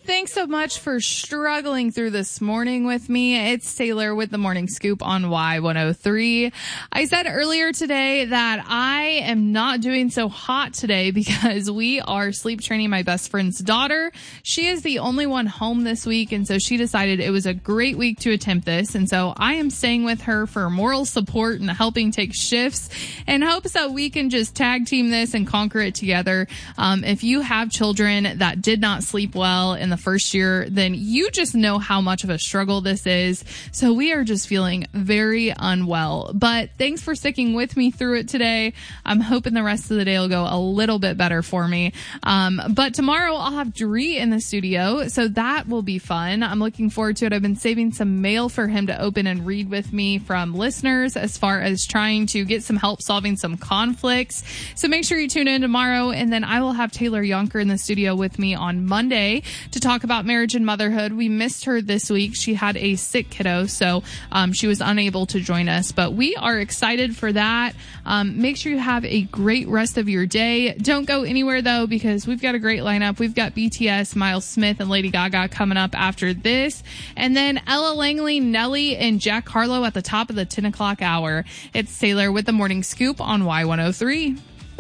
Thanks so much for struggling through this morning with me. It's Taylor with the Morning Scoop on Y103. I said earlier today that I am not doing so hot today because we are sleep training my best friend's daughter. She is the only one home this week, and so she decided it was a great week to attempt this. And so I am staying with her for moral support and helping take shifts in hopes that we can just tag team this and conquer it together. If you have children that did not sleep well in the first year, then you just know how much of a struggle this is. So we are just feeling very unwell, but thanks for sticking with me through it today. I'm hoping the rest of the day will go a little bit better for me. But tomorrow I'll have Dree in the studio, so that will be fun. I'm looking forward to it. I've been saving some mail for him to open and read with me from listeners as far as trying to get some help solving some conflicts. So make sure you tune in tomorrow, and then I will have Taylor Yonker in the studio with me on Monday to talk about marriage and motherhood. We missed her this week. She had a sick kiddo, so she was unable to join us, but we are excited for that. Make sure you have a great rest of your day. Don't go anywhere though, because we've got a great lineup. We've got BTS, Miles Smith, and Lady Gaga coming up after this, and then Ella Langley, Nelly, and Jack Harlow at the top of the 10 o'clock hour. It's Taylor with the Morning Scoop on Y103.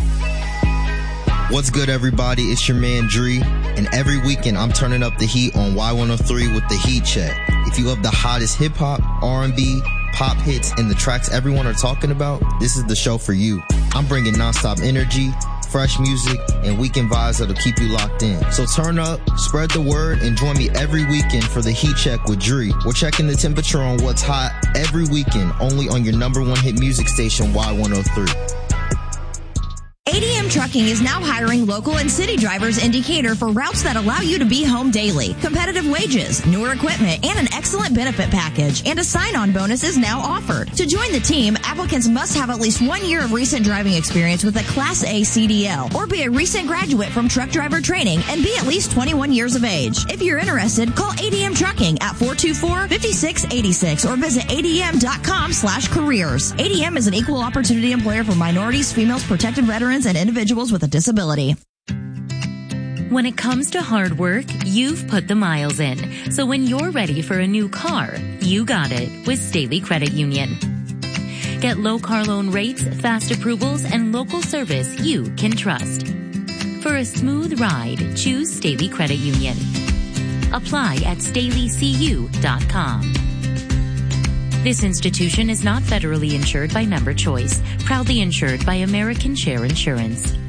What's good, everybody? It's your man, Dree. And every weekend, I'm turning up the heat on Y103 with the Heat Check. If you love the hottest hip-hop, R&B, pop hits, and the tracks everyone are talking about, this is the show for you. I'm bringing nonstop energy, fresh music, and weekend vibes that'll keep you locked in. So turn up, spread the word, and join me every weekend for the Heat Check with Dree. We're checking the temperature on what's hot every weekend, only on your number one hit music station, Y103. ADM Trucking is now hiring local and city drivers in Decatur for routes that allow you to be home daily. Competitive wages, newer equipment, and an excellent benefit package. And a sign-on bonus is now offered. To join the team, applicants must have at least 1 year of recent driving experience with a Class A CDL or be a recent graduate from truck driver training and be at least 21 years of age. If you're interested, call ADM Trucking at 424-5686 or visit adm.com/careers. ADM is an equal opportunity employer for minorities, females, protected veterans, and individuals with a disability. When it comes to hard work, you've put the miles in. So when you're ready for a new car, you got it with Staley Credit Union. Get low car loan rates, fast approvals, and local service you can trust. For a smooth ride, choose Staley Credit Union. Apply at StaleyCU.com. This institution is not federally insured by Member Choice, proudly insured by American Share Insurance.